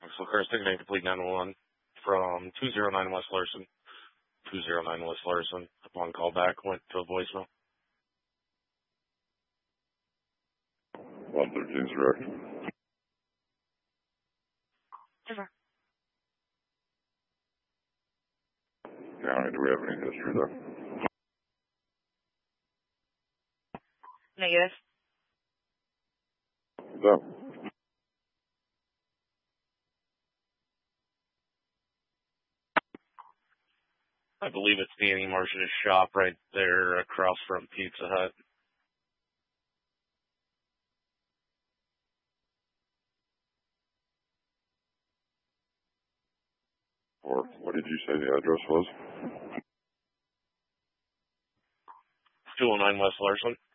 So first thing, complete 911 from 209 West Larson. 209 West Larson. Upon callback, went to a voicemail. 113 is correct. Over. County, do we have any history there? Negative. No. I believe it's Danny Marsh's shop right there across from Pizza Hut. Or what did you say the address was? 209 West Larson.